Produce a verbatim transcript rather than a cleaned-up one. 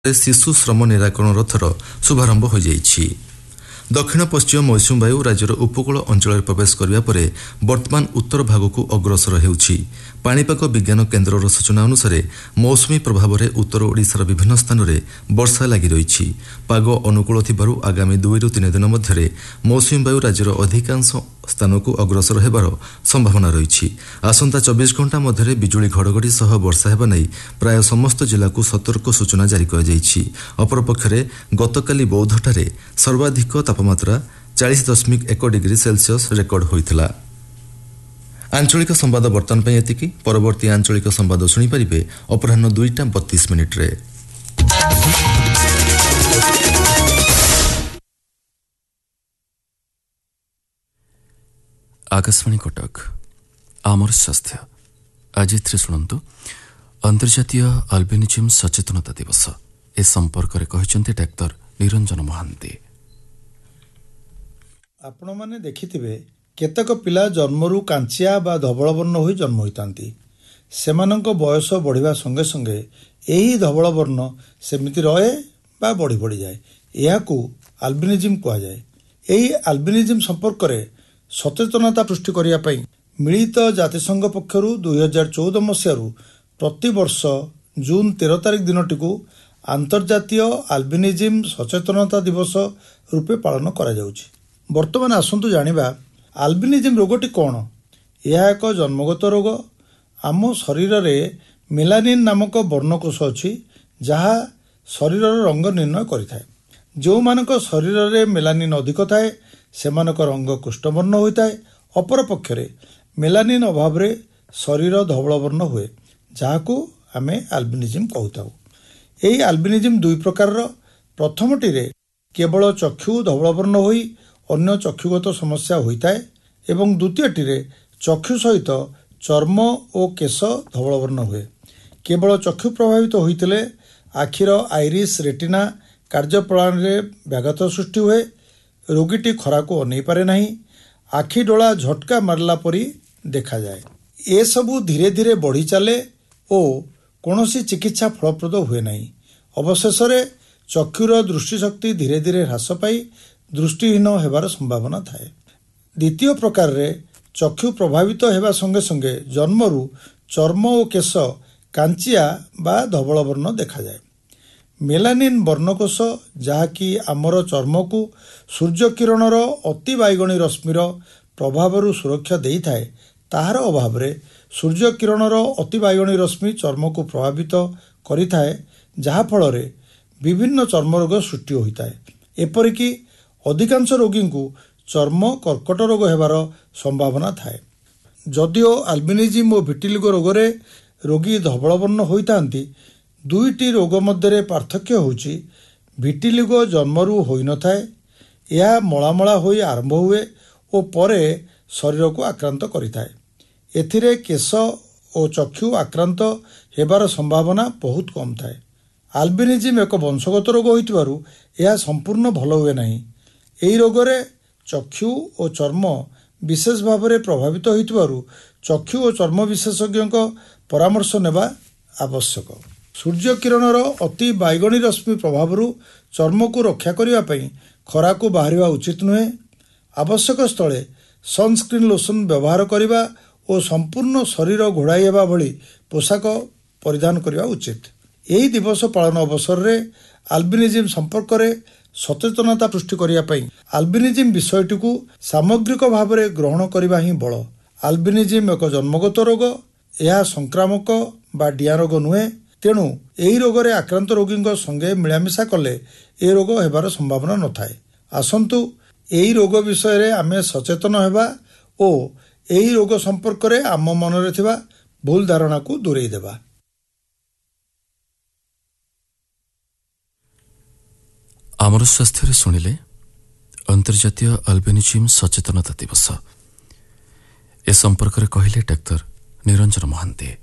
ଶିଶୁ ଶ୍ରମ ନିରାକରଣ ରଥର ଶୁଭାରମ୍ଭ ହୋଇଯାଇଛି। ଦକ୍ଷିଣ ପଶ୍ଚିମ ମୌସୁମୀ ବାୟୁ ରାଜ୍ୟର ଉପକୂଳ ଅଞ୍ଚଳରେ ପ୍ରବେଶ କରିବା ପରେ ବର୍ତ୍ତମାନ ଉତ୍ତର ଭାଗକୁ ଅଗ୍ରସର ହେଉଛି। ପାଣିପାଗ ବିଜ୍ଞାନ କେନ୍ଦ୍ରର ସୂଚନା ଅନୁସାରେ ମୌସୁମୀ ପ୍ରଭାବରେ ଉତ୍ତର ଓଡ଼ିଶାର ବିଭିନ୍ନ ସ୍ଥାନରେ ବର୍ଷା ଲାଗି ରହିଛି। ପାଗ ଅନୁକୂଳ ଥିବାରୁ ଆଗାମୀ ଦୁଇରୁ ତିନି ଦିନ ମଧ୍ୟରେ ମୌସୁମୀ ବାୟୁ ରାଜ୍ୟର ଅଧିକାଂଶ ସ୍ଥାନକୁ ଅଗ୍ରସର ହେବାର ସମ୍ଭାବନା ରହିଛି। ଆସନ୍ତା ଚବିଶ ଘଣ୍ଟା ମଧ୍ୟରେ ବିଜୁଳି ଘଡ଼ଘଡ଼ି ସହ ବର୍ଷା ହେବା ନେଇ ପ୍ରାୟ ସମସ୍ତ ଜିଲ୍ଲାକୁ ସତର୍କ ସୂଚନା ଜାରି କରାଯାଇଛି। ଅପରପକ୍ଷରେ ଗତକାଲି ବୌଦ୍ଧଠାରେ ସର୍ବାଧିକ ତାପମାତ୍ରା ଚାଳିଶ ଦଶମିକ ଏକ ଡିଗ୍ରୀ ସେଲସିୟସ୍ ରେକର୍ଡ ହୋଇଥିଲା। ଆଞ୍ଚଳିକ ସମ୍ବାଦ ବର୍ତ୍ତମାନ ପାଇଁ ଏତିକି। ପରବର୍ତ୍ତୀ ଆଞ୍ଚଳିକ ସମ୍ବାଦ ଶୁଣିପାରିବେ ଅପରାହ୍ନ ଦୁଇଟା ବତିଶ ମିନିଟ୍ରେ। आकाशवाणी कटक आमर स्वास्थ्य आज शुणु अंतर्जातीय अल्बिनिज्म सचेतनता दिवस ए संपर्क में कहते डाक्टर निरंजन महांती। आपण माने देखिथिबे केतक पिला जन्मरू कांचिया बा धवलवर्ण होई जन्म होइतांती। सेमानंक बयस बढ़िबा संगे संगे एही धवलवर्ण सेमिति रहे बा बढ़ी बढ़ी जाए। एहाकू अल्बिनिज्म कहा जाए। एही अल्बिनिज्म संपर्क में सचेतनता सृष्टि करिया पई मिलित जातिसंघ पक्षरु दुई हजार चौदह मसीहारू प्रतिवर्ष जून तेरह तारिख दिनटिकू अंतर्जातीय अल्बिनिज्म सचेतनता दिवस रूपे पालन करा जाउछि। वर्तमान आसंतु जानिबा अल्बिनिज्म रोगटी कौन। यह एक जन्मगत रोग। आम शरीर में मेलानिन नामक वर्णकोष अच्छी जहाँ शरीर रंग निर्णय करिथाए। जो मानक शरीर में मेलानिन अधिक थाए सेमानक रंग कृष्णवर्ण होता है। अपर पक्षरे मेलानिन अभाव रे शरीर धवलवर्ण हुए जहाकू आमे अल्बिनिज्म कहूता। यही अल्बिनिज्म दुई प्रकार। प्रथमटी रे केवल चक्षु धवलवर्ण होई अन्य चक्षुगत समस्या होता है एवं द्वितीयटी रे चक्षु सहित चर्म और केश धवलवर्ण हुए। केवल चक्षु प्रभावित होइतिले आखिर आइरिस रेटिना कार्यप्रणाली व्याघात सृष्टि हुए। रोगीटी खरा को अनै पारे नहीं। आखि डोला झटका मारला परी देखा जाए। ए सबू धीरे धीरे बढ़ी चले और कौनसी चिकित्सा फलप्रद हुए नहीं। अवशेष चक्षुर दृष्टिशक्ति धीरे धीरे ह्रास पाई दृष्टिहीन हेबार संभावना थाए। द्वितीय प्रकार रे चक्षु प्रभावित हेबा संगे संगे जन्मरू चर्म और केश कांचिया बा धवलवर्ण देखा जाए। मेलानिन वर्णकोष जहाँकि आमर चर्म को सूर्य किरणर अति बैगणी रश्मिर प्रभाव सुरक्षा दे थाए ताहार अभाव रे सूर्य किरणर अति बैगणी रश्मि चर्म को प्रभावित करि थाए जहा फल रे विभिन्न चर्म रोग सृष्टि होता है। एपरिकी अधिकांश रोगी को चर्म कर्कट रोग हेबार संभावना थाए। जदिओ अल्बिनिज्म और विटिलिगो रोगरे रोगी धवलवर्ण होइतांती दुईटी रोग मध्य पार्थक्य होउछि विटिलिगो जन्मरू होई न थाए। यह मलामला होई आरंभ हुए और परे शरीर को आक्रांत करिथाए। एथिरे केश और चक्षु आक्रांत हेबार संभावना बहुत कम थाए। अल्बिनिज्म एक वंशगत रोग होइतिबारु यह संपूर्ण भल हुए नहीं। एही रोगरे चक्षु और चर्म विशेष भाव में प्रभावित होइतिबारु चक्षु और चर्म विशेषज्ञ परामर्श नेबा आवश्यक। सूर्य किरणर अति बैगणी रश्मि प्रभाव चर्म को रक्षा करने खरा को बाहर उचित नुहे। आवश्यक स्थले सनस्क्रीन लोशन व्यवहार करने और संपूर्ण शरीर घोड़ाई हेबा भली पोशाक परिधान करने उचित। यही दिवस पालन अवसर में अल्बिनिज्म संपर्क में सचेतनता सृष्टि करने अल्बिनिज्म विषयटी को सामग्रिक भाव में ग्रहण करने ही बड़। अल्बिनिज्म एक जन्मगत रोग। यह संक्रामक बा डिया रोग नुहे। तेणु यही रोग रे आक्रांत रोगी संगे मिलामिशा कले ए रोग हेबार संभावना न थाए। आसंतु यही रोग विषय रे आमे सचेतन हेबा और यही रोग संपर्क रे आम मन रे थिबा भूल धारणा को दूरेई देबा। आमर स्वास्थ्य रे सुनिले अंतर्जातीय अल्बिनिज्म सचेतनता दिवस ए संपर्क रे कहिले डाक्टर निरंजन महांती।